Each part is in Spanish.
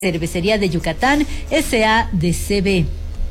Cervecería de Yucatán, SADCB.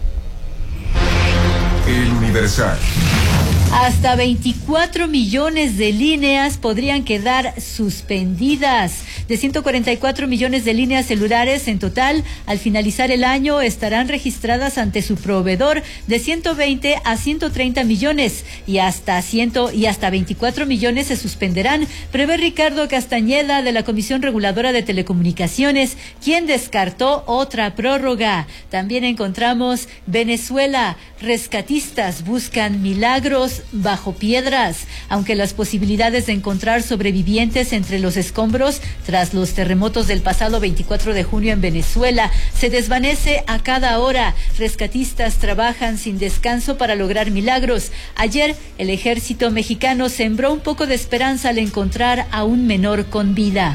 El Universal. Hasta 24 millones de líneas podrían quedar suspendidas. De 144 millones de líneas celulares en total, al finalizar el año estarán registradas ante su proveedor de 120 a 130 millones y hasta 24 millones se suspenderán, prevé Ricardo Castañeda de la Comisión Reguladora de Telecomunicaciones, quien descartó otra prórroga. También encontramos Venezuela. Rescatistas buscan milagros bajo piedras, aunque las posibilidades de encontrar sobrevivientes entre los escombros tras los terremotos del pasado 24 de junio en Venezuela se desvanece a cada hora. Rescatistas trabajan sin descanso para lograr milagros. Ayer el ejército mexicano sembró un poco de esperanza al encontrar a un menor con vida.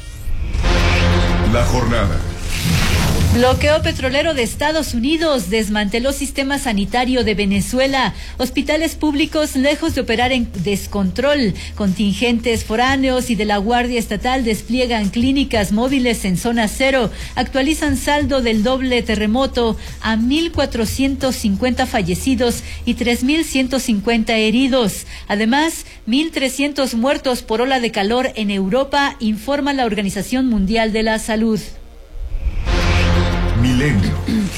La jornada. Bloqueo petrolero de Estados Unidos desmanteló sistema sanitario de Venezuela. Hospitales públicos lejos de operar en descontrol. Contingentes foráneos y de la Guardia Estatal despliegan clínicas móviles en zona cero. Actualizan saldo del doble terremoto a 1,450 fallecidos y 3,150 heridos. Además, 1,300 muertos por ola de calor en Europa, informa la Organización Mundial de la Salud. Milenio.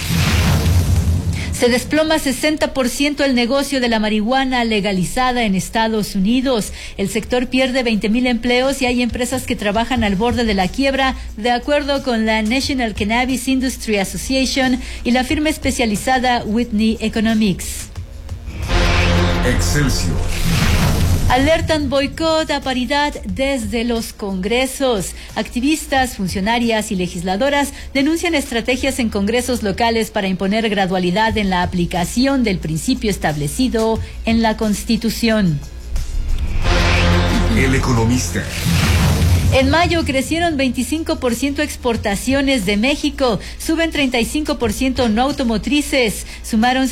Se desploma 60% el negocio de la marihuana legalizada en Estados Unidos. El sector pierde 20,000 empleos y hay empresas que trabajan al borde de la quiebra, de acuerdo con la National Cannabis Industry Association y la firma especializada Whitney Economics. Excelsior. Alertan boicot a paridad desde los congresos. Activistas, funcionarias y legisladoras denuncian estrategias en congresos locales para imponer gradualidad en la aplicación del principio establecido en la Constitución. El Economista. En mayo crecieron 25% exportaciones de México, suben 35% no automotrices, sumaron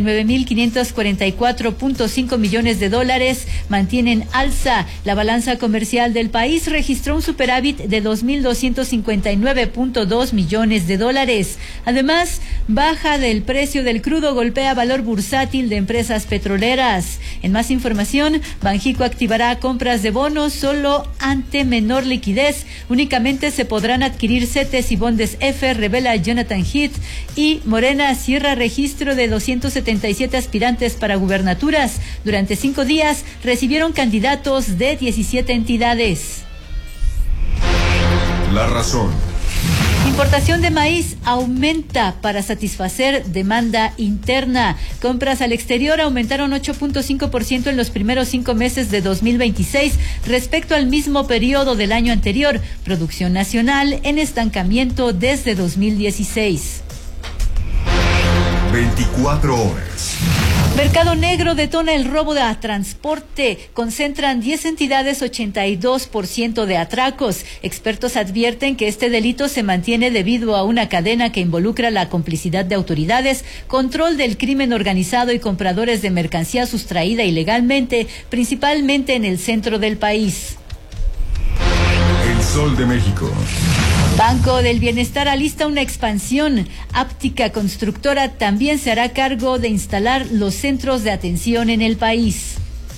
69,544.5 millones de dólares, mantienen alza. La balanza comercial del país registró un superávit de 2,259.2 millones de dólares. Además, baja del precio del crudo golpea valor bursátil de empresas petroleras. En más información, Banjico activará compras de bonos solo ante menor liquidez. Únicamente se podrán adquirir CETES y bondes F, revela Jonathan Heath. Y Morena cierra registro de 277 aspirantes para gubernaturas. Durante 5 días recibieron candidatos de 17 entidades. La Razón. Importación de maíz aumenta para satisfacer demanda interna. Compras al exterior aumentaron 8.5% en los primeros 5 meses de 2026 respecto al mismo periodo del año anterior. Producción nacional en estancamiento desde 2016. 24 horas. Mercado Negro detona el robo de transporte. Concentran 10 entidades 82% de atracos. Expertos advierten que este delito se mantiene debido a una cadena que involucra la complicidad de autoridades, control del crimen organizado y compradores de mercancía sustraída ilegalmente, principalmente en el centro del país. El Sol de México. Banco del Bienestar alista una expansión. Áptica Constructora también se hará cargo de instalar los centros de atención en el país.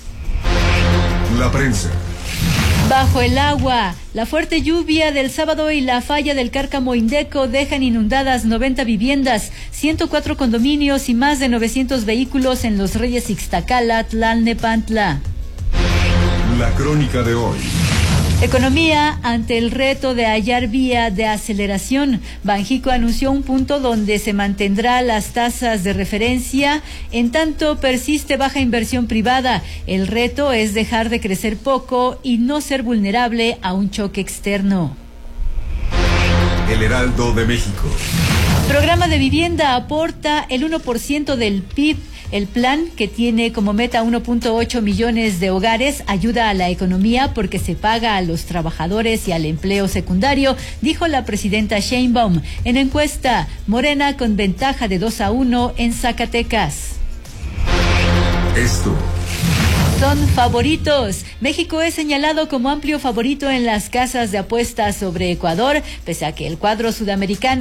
La Prensa. Bajo el agua, la fuerte lluvia del sábado y la falla del Cárcamo Indeco dejan inundadas 90 viviendas, 104 condominios y más de 900 vehículos en Los Reyes Ixtacala, Tlalnepantla. La crónica de hoy. Economía ante el reto de hallar vía de aceleración. Banjico anunció un punto donde se mantendrá las tasas de referencia, en tanto persiste baja inversión privada. El reto es dejar de crecer poco y no ser vulnerable a un choque externo. El Heraldo de México. Programa de vivienda aporta el 1% del PIB. El plan, que tiene como meta 1.8 millones de hogares, ayuda a la economía porque se paga a los trabajadores y al empleo secundario, dijo la presidenta Sheinbaum. En encuesta, Morena con ventaja de 2-1 en Zacatecas. Esto son favoritos. México es señalado como amplio favorito en las casas de apuestas sobre Ecuador, pese a que el cuadro sudamericano